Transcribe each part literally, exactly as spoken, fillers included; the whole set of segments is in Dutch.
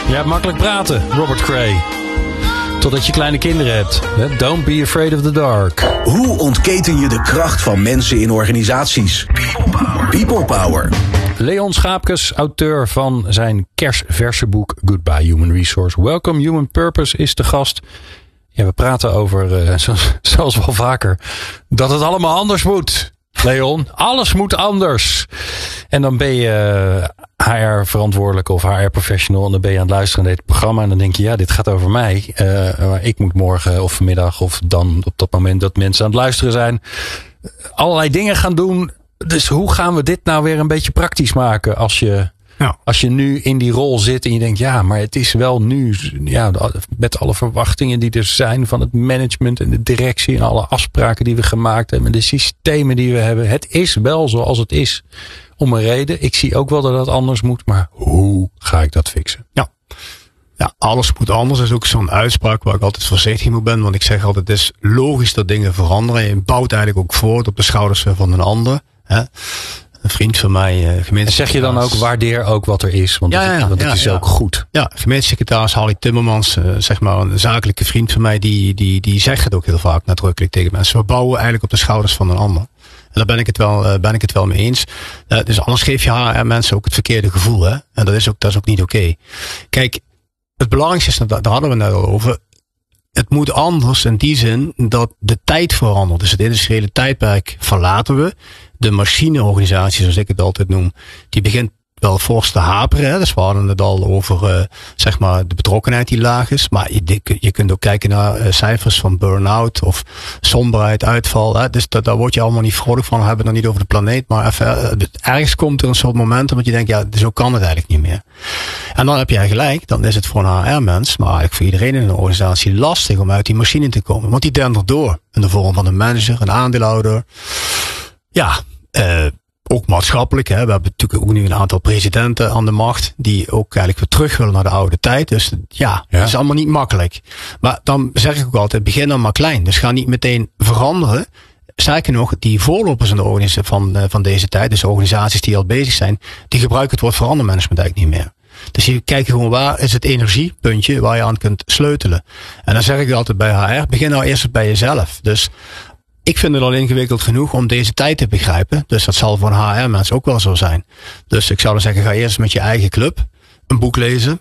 Je hebt makkelijk praten, Robert Cray. Totdat je kleine kinderen hebt. Don't be afraid of the dark. Hoe ontketen je de kracht van mensen in organisaties? People Power. People Power. Leon Schaapkes, auteur van zijn kersverse boek Goodbye Human Resource. Welcome Human Purpose is de gast. Ja, we praten over, uh, zoals, zoals wel vaker, dat het allemaal anders moet. Leon, alles moet anders. En dan ben je H R-verantwoordelijke of H R-professional. En dan ben je aan het luisteren naar dit programma. En dan denk je, ja, dit gaat over mij. Uh, maar ik moet morgen of vanmiddag of dan op dat moment dat mensen aan het luisteren zijn, allerlei dingen gaan doen. Dus hoe gaan we dit nou weer een beetje praktisch maken als je, ja. als je nu in die rol zit en je denkt, ja, maar het is wel nu, ja, met alle verwachtingen die er zijn van het management en de directie en alle afspraken die we gemaakt hebben en de systemen die we hebben. Het is wel zoals het is. Om een reden. Ik zie ook wel dat het anders moet, maar hoe ga ik dat fixen? Ja. Ja, alles moet anders. Dat is ook zo'n uitspraak waar ik altijd voorzichtig mee ben. Want ik zeg altijd, het is logisch dat dingen veranderen. Je bouwt eigenlijk ook voort op de schouders van een ander. Hè? Een vriend van mij, uh, gemeentesecretaris. Zeg je dan ook, waardeer ook wat er is? Want, ja, ja, het, want het ja, is ja. ook goed. Ja, gemeentesecretaris Harry Timmermans, uh, zeg maar een zakelijke vriend van mij, die, die, die zegt het ook heel vaak nadrukkelijk tegen mensen. We bouwen eigenlijk op de schouders van een ander. En daar ben ik het wel, uh, ben ik het wel mee eens. Uh, dus anders geef je H R mensen ook het verkeerde gevoel, hè? En dat is ook, dat is ook niet oké. Okay. Kijk, het belangrijkste is, daar hadden we het net al over. Het moet anders in die zin dat de tijd verandert. Dus het industriële tijdperk verlaten we. De machineorganisatie, zoals ik het altijd noem, die begint wel fors te haperen. Hè? Dus we hadden het al over uh, zeg maar de betrokkenheid die laag is. Maar je, je kunt ook kijken naar uh, cijfers van burn-out of somberheid, uitval. Hè? Dus dat, daar word je allemaal niet vrolijk van. We hebben het nog niet over de planeet. Maar even, uh, ergens komt er een soort momentum dat je denkt, ja, zo kan het eigenlijk niet meer. En dan heb jij gelijk. Dan is het voor een H R-mens, maar eigenlijk voor iedereen in een organisatie lastig om uit die machine te komen. Want die dendert door. In de vorm van een manager, een aandeelhouder. Ja, uh, ook maatschappelijk. Hè. We hebben natuurlijk ook nu een aantal presidenten aan de macht die ook eigenlijk weer terug willen naar de oude tijd. Dus ja, ja. Dat is allemaal niet makkelijk. Maar dan zeg ik ook altijd, begin dan maar klein. Dus ga niet meteen veranderen. Sterker nog, die voorlopers in de organisatie van, uh, van deze tijd, dus organisaties die al bezig zijn, die gebruiken het woord verandermanagement eigenlijk niet meer. Dus je kijkt gewoon, waar is het energiepuntje waar je aan kunt sleutelen. En dan zeg ik altijd bij H R, begin nou eerst bij jezelf. Dus ik vind het al ingewikkeld genoeg om deze tijd te begrijpen. Dus dat zal voor een H R-mens ook wel zo zijn. Dus ik zou dan zeggen, ga eerst met je eigen club een boek lezen.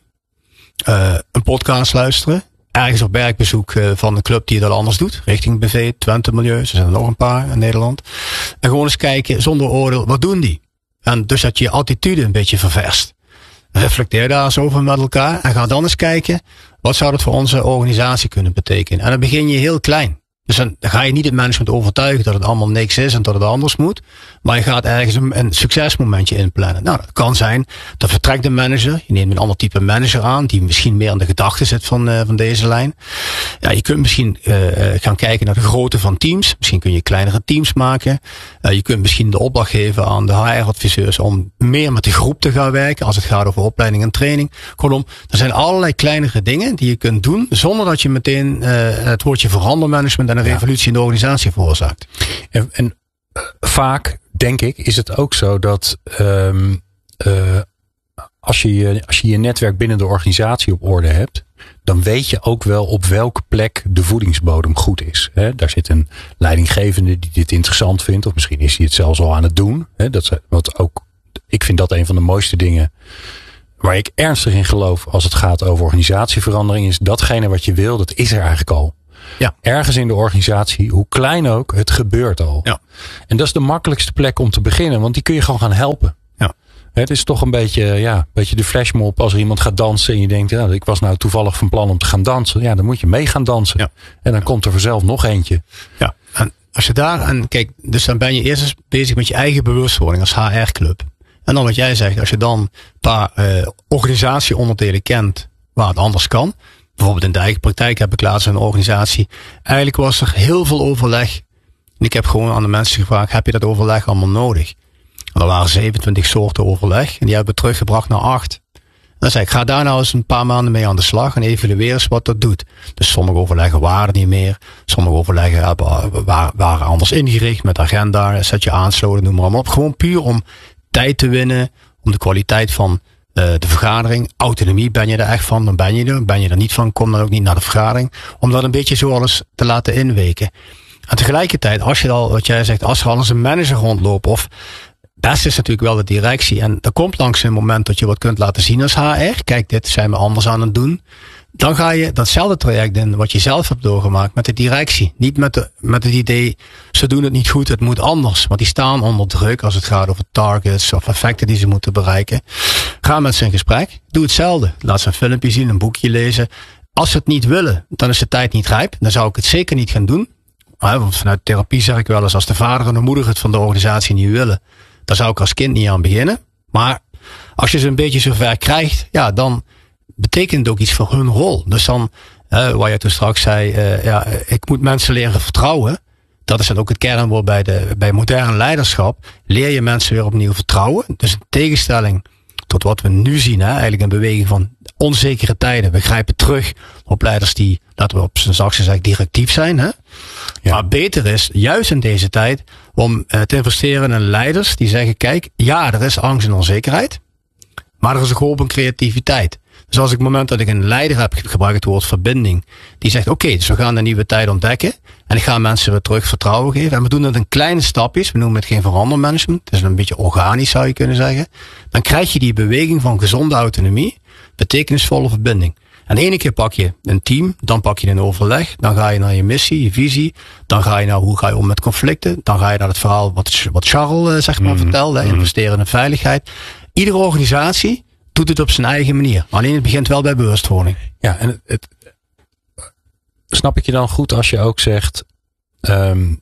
Uh, een podcast luisteren. Ergens op werkbezoek uh, van een club die het al anders doet. Richting B V, Twente Milieu. Er zijn er nog een paar in Nederland. En gewoon eens kijken, zonder oordeel, wat doen die? En dus dat je je attitude een beetje ververst. Reflecteer daar eens over met elkaar. En ga dan eens kijken, wat zou dat voor onze organisatie kunnen betekenen? En dan begin je heel klein. Dus dan ga je niet het management overtuigen dat het allemaal niks is en dat het anders moet. Maar je gaat ergens een, een succesmomentje inplannen. Nou, dat kan zijn, dan vertrekt de manager. Je neemt een ander type manager aan, die misschien meer aan de gedachten zit van, uh, van deze lijn. Ja, je kunt misschien uh, gaan kijken naar de grootte van teams. Misschien kun je kleinere teams maken. Uh, je kunt misschien de opdracht geven aan de H R-adviseurs om meer met de groep te gaan werken als het gaat over opleiding en training. Kortom, er zijn allerlei kleinere dingen die je kunt doen zonder dat je meteen uh, het woordje verandermanagement en een revolutie in de organisatie veroorzaakt. En, en uh, vaak, denk ik, is het ook zo dat um, uh, als, je je, als je je netwerk binnen de organisatie op orde hebt, dan weet je ook wel op welke plek de voedingsbodem goed is. He, daar zit een leidinggevende die dit interessant vindt, of misschien is hij het zelfs al aan het doen. He, dat is wat ook, ik vind dat een van de mooiste dingen waar ik ernstig in geloof als het gaat over organisatieverandering, is datgene wat je wil, dat is er eigenlijk al. Ja. Ergens in de organisatie, hoe klein ook, het gebeurt al. Ja. En dat is de makkelijkste plek om te beginnen, want die kun je gewoon gaan helpen. Ja. Het is toch een beetje, ja, een beetje de flashmob als er iemand gaat dansen en je denkt, ja, ik was nou toevallig van plan om te gaan dansen. Ja, dan moet je mee gaan dansen. Ja. En dan komt er vanzelf nog eentje. Ja, en als je daar, en kijk, dus dan ben je eerst eens bezig met je eigen bewustwording als H R-club. En dan wat jij zegt, als je dan een paar uh, organisatieonderdelen kent waar het anders kan. Bijvoorbeeld in de eigen praktijk heb ik laatst een organisatie. Eigenlijk was er heel veel overleg. En ik heb gewoon aan de mensen gevraagd, heb je dat overleg allemaal nodig? En er waren zevenentwintig soorten overleg. En die hebben we teruggebracht naar acht. En dan zei ik, ga daar nou eens een paar maanden mee aan de slag. En evalueer eens wat dat doet. Dus sommige overleggen waren niet meer. Sommige overleggen hebben, waren anders ingericht. Met agenda, zet je aansloten, noem maar op. Gewoon puur om tijd te winnen. Om de kwaliteit van Uh, de vergadering, autonomie, ben je er echt van, dan ben je er. Ben je er niet van, kom dan ook niet naar de vergadering. Om dat een beetje zo alles te laten inweken. En tegelijkertijd, als je al, wat jij zegt, als er al eens een manager rondloopt, of best is natuurlijk wel de directie. En er komt langs een moment dat je wat kunt laten zien als H R. Kijk, dit zijn we anders aan het doen. Dan ga je datzelfde traject in wat je zelf hebt doorgemaakt met de directie. Niet met, de, met het idee, ze doen het niet goed, het moet anders. Want die staan onder druk als het gaat over targets of effecten die ze moeten bereiken. Ga met ze in gesprek. Doe hetzelfde. Laat ze een filmpje zien, een boekje lezen. Als ze het niet willen, dan is de tijd niet rijp. Dan zou ik het zeker niet gaan doen. Want vanuit therapie zeg ik wel eens, als de vader en de moeder het van de organisatie niet willen, dan zou ik als kind niet aan beginnen. Maar als je ze een beetje zover krijgt, ja, dan betekent het ook iets voor hun rol. Dus dan, uh, waar je toen straks zei, uh, ja, ik moet mensen leren vertrouwen. Dat is dan ook het kernwoord bij, de, bij modern leiderschap. Leer je mensen weer opnieuw vertrouwen. Dus in tegenstelling tot wat we nu zien, hè, eigenlijk een beweging van onzekere tijden. We grijpen terug op leiders die, laten we op zijn zachtste zeggen, directief zijn. Hè? Ja. Maar beter is, juist in deze tijd, om uh, te investeren in leiders die zeggen, kijk, ja, er is angst en onzekerheid. Maar er is ook hoop en creativiteit. Dus als ik op het moment dat ik een leider heb, gebruik het woord verbinding. Die zegt, oké, okay, dus we gaan de nieuwe tijd ontdekken. En ik ga mensen weer terug vertrouwen geven. En we doen het in kleine stapjes. We noemen het geen verandermanagement. Het is een beetje organisch, zou je kunnen zeggen. Dan krijg je die beweging van gezonde autonomie. Betekenisvolle verbinding. En de ene keer pak je een team. Dan pak je een overleg. Dan ga je naar je missie, je visie. Dan ga je naar hoe ga je om met conflicten. Dan ga je naar het verhaal wat, wat Charles zeg maar mm. vertelde. Mm. Investeren in veiligheid. Iedere organisatie doet het op zijn eigen manier. Alleen het begint wel bij bewustwording. Ja, en het, het, snap ik je dan goed als je ook zegt, um,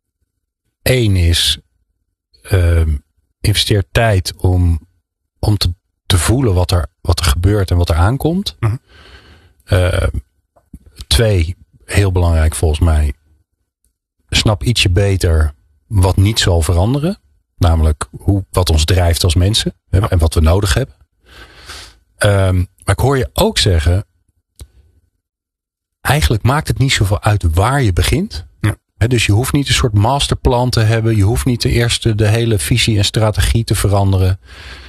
één is, um, investeer tijd om, om te, te voelen wat er, wat er gebeurt en wat er aankomt. Mm-hmm. Uh, twee, heel belangrijk volgens mij, snap ietsje beter wat niet zal veranderen. Namelijk hoe, wat ons drijft als mensen ja. en wat we nodig hebben. Um, maar ik hoor je ook zeggen, eigenlijk maakt het niet zoveel uit waar je begint. Ja. He, dus je hoeft niet een soort masterplan te hebben. Je hoeft niet de eerste de hele visie en strategie te veranderen.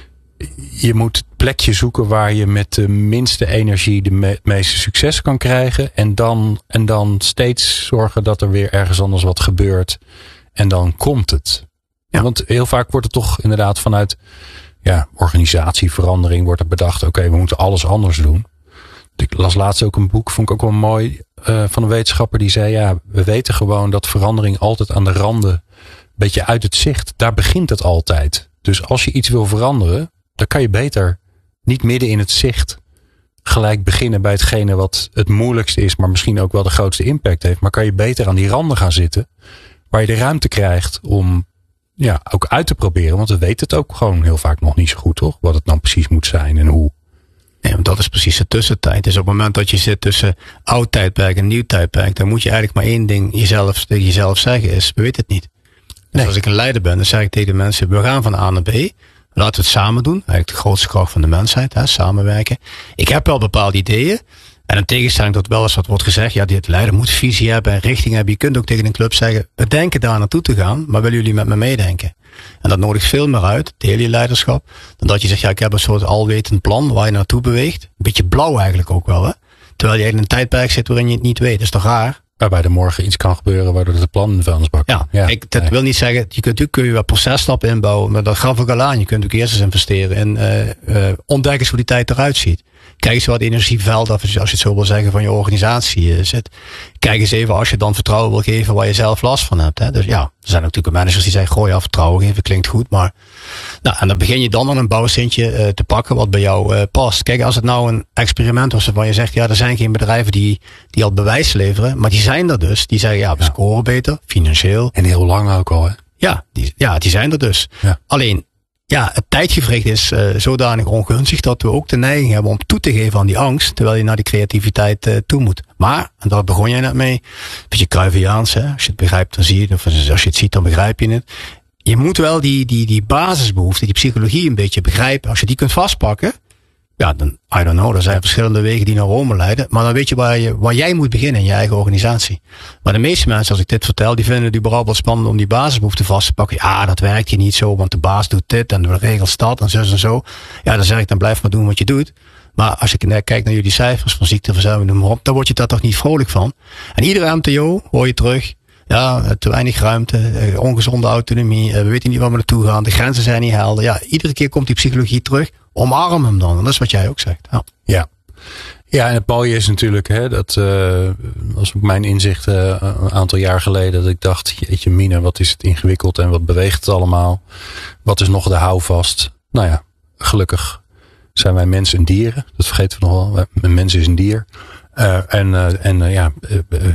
Je moet het plekje zoeken waar je met de minste energie de me- meeste succes kan krijgen. En dan, en dan steeds zorgen dat er weer ergens anders wat gebeurt. En dan komt het. Ja. Want heel vaak wordt het toch inderdaad vanuit ja, organisatieverandering wordt er bedacht. Oké, okay, we moeten alles anders doen. Ik las laatst ook een boek, vond ik ook wel mooi, uh, van een wetenschapper die zei, ja, we weten gewoon dat verandering altijd aan de randen, een beetje uit het zicht, daar begint het altijd. Dus als je iets wil veranderen, dan kan je beter niet midden in het zicht gelijk beginnen bij hetgene wat het moeilijkste is, maar misschien ook wel de grootste impact heeft. Maar kan je beter aan die randen gaan zitten, waar je de ruimte krijgt om ja, ook uit te proberen. Want we weten het ook gewoon heel vaak nog niet zo goed, toch? Wat het dan precies moet zijn en hoe. Nee, want dat is precies de tussentijd. Dus op het moment dat je zit tussen oud tijdperk en nieuw tijdperk, dan moet je eigenlijk maar één ding jezelf, tegen jezelf zeggen is, we weten het niet. Dus nee. Als ik een leider ben, dan zeg ik tegen de mensen, we gaan van A naar B. Laten we het samen doen. Eigenlijk de grootste kracht van de mensheid, hè, samenwerken. Ik heb wel bepaalde ideeën. En in tegenstelling tot wel eens wat wordt gezegd, ja, dit leider moet visie hebben en richting hebben. Je kunt ook tegen een club zeggen, we denken daar naartoe te gaan, maar willen jullie met me meedenken? En dat nodigt veel meer uit, deel je leiderschap, dan dat je zegt, ja, ik heb een soort alwetend plan waar je naartoe beweegt. Een beetje blauw eigenlijk ook wel, hè? Terwijl je in een tijdperk zit waarin je het niet weet. Dat is toch raar? Waarbij er morgen iets kan gebeuren waardoor het plan in de vuilnisbak ja, ja, ik, dat nee. wil niet zeggen, je kunt natuurlijk kun je wel processtappen inbouwen, maar dat gaf ik al aan. Je kunt ook eerst eens investeren in uh, uh, ontdekken hoe die tijd eruit ziet. Kijk eens wat energieveld, als je het zo wil zeggen, van je organisatie uh, zit. Kijk eens even als je dan vertrouwen wil geven waar je zelf last van hebt. Hè. Dus ja, er zijn natuurlijk managers die zeggen, goh ja, vertrouwen geven klinkt goed, maar nou, en dan begin je dan aan een bouwsteentje uh, te pakken wat bij jou uh, past. Kijk, als het nou een experiment was waarvan je zegt, ja, er zijn geen bedrijven die, die al bewijs leveren, maar die zijn er dus. Die zeggen, ja, we ja. scoren beter, financieel. En heel lang ook al, hè? Ja, die, ja, die zijn er dus. Ja. Alleen, ja, het tijdgevricht is uh, zodanig ongunstig dat we ook de neiging hebben om toe te geven aan die angst, terwijl je naar die creativiteit uh, toe moet. Maar, en daar begon jij net mee, een beetje Cruyffiaans, hè? Als je het begrijpt, dan zie je het, of als je het ziet, dan begrijp je het. Je moet wel die, die, die basisbehoeften, die psychologie een beetje begrijpen. Als je die kunt vastpakken, Ja, dan, I don't know. Er zijn verschillende wegen die naar Rome leiden. Maar dan weet je waar, je waar jij moet beginnen in je eigen organisatie. Maar de meeste mensen, als ik dit vertel, die vinden het überhaupt wel spannend om die basisbehoeften vast te pakken. Ja, dat werkt hier niet zo, want de baas doet dit en de regels dat en zo en zo. Ja, dan zeg ik, dan blijf maar doen wat je doet. Maar als ik kijk naar jullie cijfers van ziekteverzuim, noem maar op, dan word je daar toch niet vrolijk van. En iedere M T O hoor je terug. Ja, te weinig ruimte, ongezonde autonomie, we weten niet waar we naartoe gaan, de grenzen zijn niet helder. Ja, iedere keer komt die psychologie terug. Omarm hem dan. En dat is wat jij ook zegt. Ja, ja. ja en het mooie is natuurlijk, hè, dat uh, was ook mijn inzicht uh, een aantal jaar geleden, dat ik dacht, jeetje mina, wat is het ingewikkeld en wat beweegt het allemaal? Wat is nog de houvast? Nou ja, gelukkig zijn wij mensen en dieren. Dat vergeten we nog wel. Een mens is een dier. Uh, en uh, en uh, ja, uh, uh,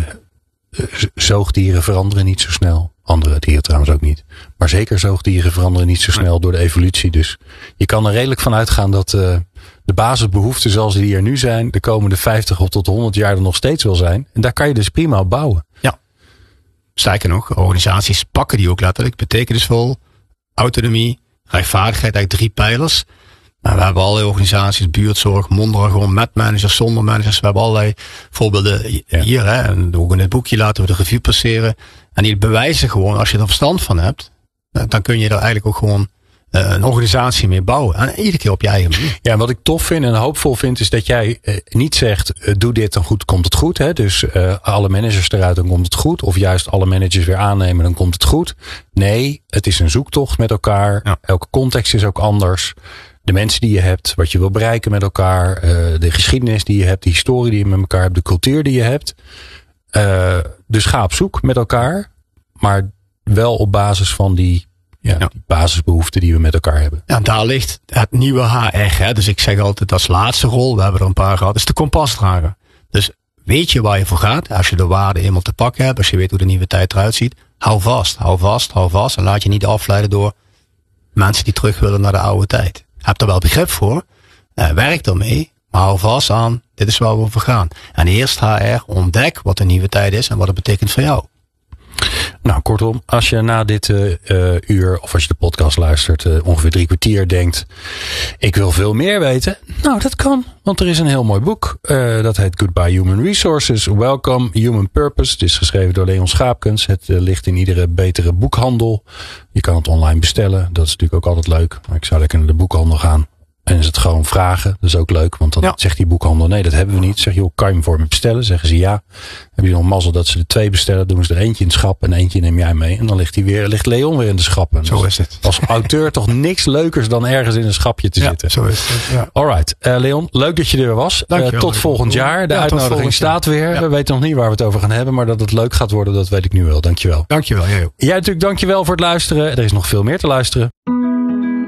zoogdieren veranderen niet zo snel. Andere dieren trouwens ook niet. Maar zeker zoogdieren veranderen niet zo snel door de evolutie. Dus je kan er redelijk van uitgaan dat uh, de basisbehoeften zoals die er nu zijn, de komende vijftig of tot honderd jaar er nog steeds wel zijn. En daar kan je dus prima op bouwen. Ja. Sterker nog, organisaties pakken die ook letterlijk. Betekenisvol, autonomie, rechtvaardigheid, eigenlijk drie pijlers. Maar we hebben allerlei organisaties, buurtzorg, Mondragon, met managers, zonder managers. We hebben allerlei voorbeelden ja. hier. Hè, en ook in het boekje laten we de revue passeren. En die bewijzen gewoon, als je er verstand van hebt, dan kun je er eigenlijk ook gewoon uh, een organisatie mee bouwen. En iedere keer op je eigen manier. Ja, wat ik tof vind en hoopvol vind, is dat jij uh, niet zegt, uh, doe dit, dan goed, komt het goed. Hè? Dus uh, alle managers eruit, dan komt het goed. Of juist alle managers weer aannemen, dan komt het goed. Nee, het is een zoektocht met elkaar. Ja. Elke context is ook anders. De mensen die je hebt, wat je wil bereiken met elkaar, uh, de geschiedenis die je hebt, de historie die je met elkaar hebt, de cultuur die je hebt. Uh, dus ga op zoek met elkaar, maar wel op basis van die, ja, ja. die basisbehoeften die we met elkaar hebben. Ja, daar ligt het nieuwe H R. Hè? Dus ik zeg altijd als laatste rol, we hebben er een paar gehad, is de kompasdrager. Dus weet je waar je voor gaat, als je de waarde eenmaal te pakken hebt, als je weet hoe de nieuwe tijd eruit ziet, hou vast, hou vast, hou vast en laat je niet afleiden door mensen die terug willen naar de oude tijd. Heb er wel begrip voor, uh, werk ermee, maar hou vast aan, dit is waar we voor gaan. En eerst H R, ontdek wat de nieuwe tijd is en wat het betekent voor jou. Nou, kortom, als je na dit uh, uur, of als je de podcast luistert, uh, ongeveer drie kwartier denkt, ik wil veel meer weten. Nou, dat kan, want er is een heel mooi boek. Uh, dat heet Goodbye Human Resources, Welcome Human Purpose. Het is geschreven door Leon Schaapkens. Het uh, ligt in iedere betere boekhandel. Je kan het online bestellen. Dat is natuurlijk ook altijd leuk. Maar ik zou lekker naar de boekhandel gaan. En is het gewoon vragen. Dat is ook leuk. Want dan ja. zegt die boekhandel, nee, dat hebben we niet. Zeg je, joh, kan je hem voor me bestellen? Zeggen ze ja. Heb je nog mazzel dat ze er twee bestellen. Doen ze er eentje in het schap en eentje neem jij mee. En dan ligt, die weer, ligt Leon weer in de schappen. Zo is het. Als auteur toch niks leukers dan ergens in een schapje te ja, zitten. Zo is het. Ja. Alright. Uh, Leon, leuk dat je er weer was. Uh, tot volgend jaar. De ja, uitnodiging staat weer. Ja. We weten nog niet waar we het over gaan hebben. Maar dat het leuk gaat worden, dat weet ik nu wel. Dankjewel. Dankjewel. Jij ook. Jij natuurlijk dankjewel voor het luisteren. Er is nog veel meer te luisteren.